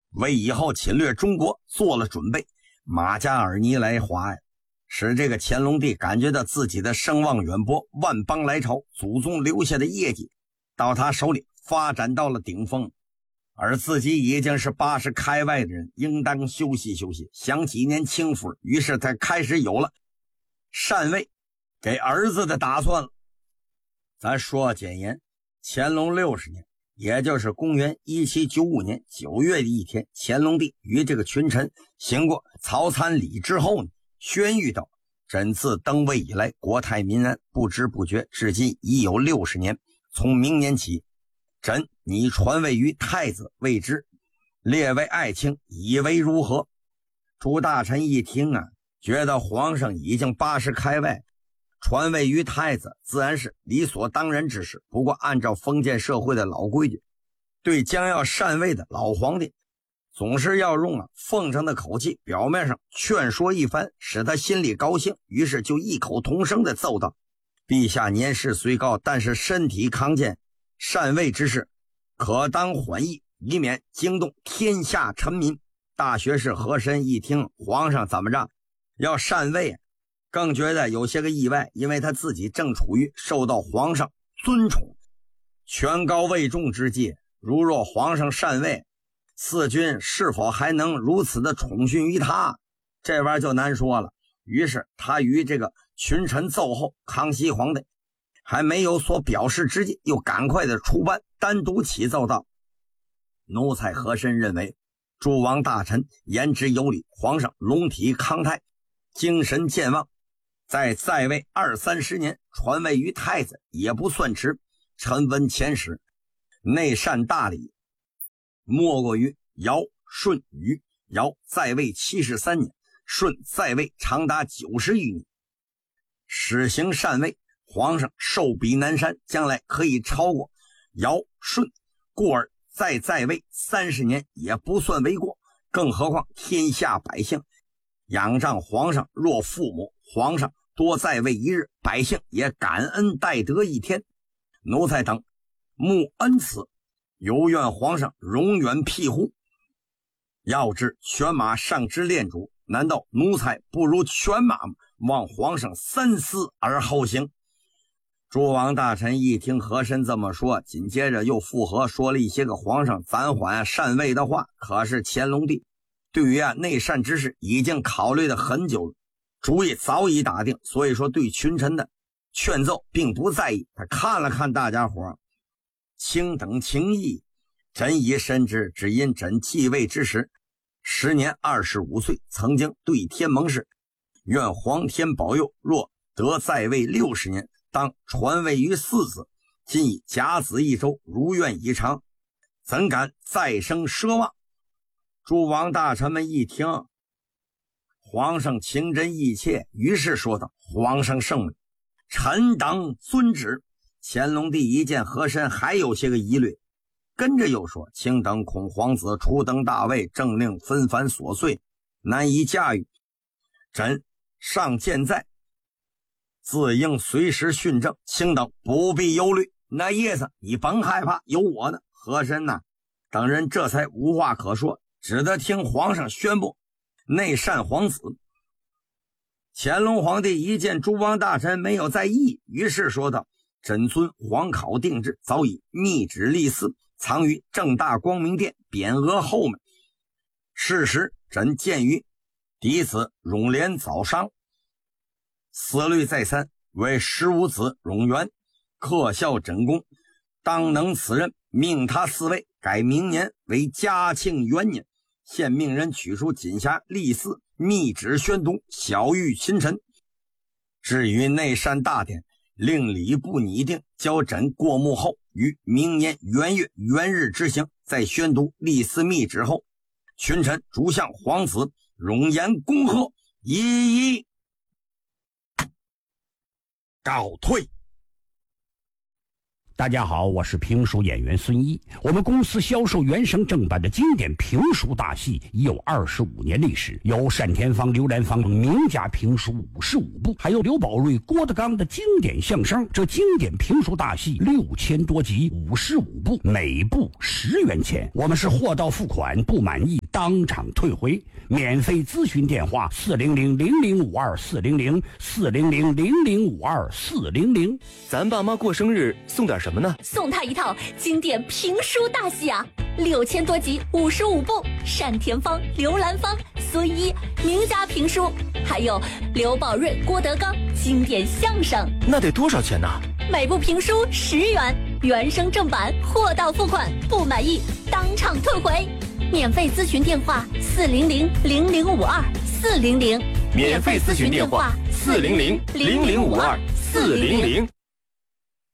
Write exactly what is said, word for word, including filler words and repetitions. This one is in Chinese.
为以后侵略中国做了准备，马加尔尼来华呀，使这个乾隆帝感觉到自己的声望远播，万邦来朝，祖宗留下的业绩到他手里发展到了顶峰，而自己已经是八十开外的人，应当休息休息，享几年清福。于是他开始有了禅位给儿子的打算了。咱说简言，乾隆六十年，也就是公元一七九五年九月的一天，乾隆帝与这个群臣行过早餐礼之后呢，宣谕道：朕自登位以来，国泰民安，不知不觉至今已有六十年。从明年起，朕拟传位于太子位之，列为爱卿，以为如何？诸大臣一听啊，觉得皇上已经八十开外，传位于太子自然是理所当然之事。不过按照封建社会的老规矩，对将要禅位的老皇帝，总是要用啊奉承的口气，表面上劝说一番，使他心里高兴。于是就异口同声地奏道：陛下年事虽高，但是身体康健，禅位之事可当缓议，以免惊动天下臣民。大学士和珅一听皇上怎么着要禅位，更觉得有些个意外，因为他自己正处于受到皇上尊宠、权高位重之际，如若皇上禅位，四君是否还能如此的宠训于他，这玩意儿就难说了。于是他与这个群臣奏后，康熙皇帝还没有所表示之际，又赶快的出班，单独起奏道：奴才和珅认为，诸王大臣言之有理，皇上龙体康泰，精神健忘，在在位二三十年，传位于太子也不算迟。臣闻前史，内善大礼，莫过于尧、舜、禹。尧在位七十三年，舜在位长达九十余年，实行禅位，皇上寿比南山，将来可以超过尧、舜，故而再在位三十年也不算为过。更何况天下百姓仰仗皇上若父母，皇上多在位一日，百姓也感恩戴德一天。奴才等慕恩赐，犹愿皇上永远庇护。要知犬马上之练主，难道奴才不如犬马吗？望皇上三思而后行。诸王大臣一听和珅这么说，紧接着又附和说了一些个皇上暂缓禅位的话。可是乾隆帝对于啊内禅之事已经考虑了很久了，主意早已打定，所以说对群臣的劝奏并不在意。他看了看大家伙，卿等情谊，朕已深知，只因朕继位之时时年二十五岁，曾经对天盟誓，愿皇天保佑，若得在位六十年，当传位于四子。今以甲子一周，如愿以偿，怎敢再生奢望？诸王大臣们一听，皇上情真意切，于是说道：皇上圣明，臣等遵旨。乾隆帝一见和珅还有些个疑虑，跟着又说：卿等恐皇子初登大位，政令纷繁琐碎，难以驾驭，朕尚健在，自应随时训政，卿等不必忧虑。那意思你甭害怕，有我呢。和珅呐等人这才无话可说，只得听皇上宣布内禅皇子。乾隆皇帝一见诸王大臣没有在意，于是说道：朕遵皇考定制，早已密旨立嗣，藏于正大光明殿匾额后面。事实朕见于嫡子永廉早伤，思虑再三，为十五子永元克孝枕功，当能此任，命他嗣位，改明年为嘉庆元年。现命人取出锦匣立嗣，密旨宣读，晓谕群臣。至于内禅大典，令礼部拟定，交朕过目后，于明年元月元日执行。在宣读立嗣密旨后，群臣逐向皇子容颜恭贺，一一告退。 大家好，我是评书演员孙一。我们公司销售原声正版的经典评书大戏已有二十五年历史，有单田芳、刘兰芳名家评书五十五部，还有刘宝瑞、郭德纲的经典相声。这经典评书大戏六千多集，五十五部，每部十元钱。我们是货到付款，不满意当场退回。免费咨询电话：四零零零零五二四零零四零零零零五二四零零。 咱爸妈过生日送点什么呢？ 送他一套经典评书大戏啊，六千多集，五十五部，单田芳、刘兰芳、孙一名家评书，还有刘宝瑞、郭德纲经典相声。 那得多少钱呢？ 每部评书十元，原声正版，货到付款，不满意当场退回。免费咨询电话：四零零零零五二四零零。 免费咨询电话：四零零零零五二四零零。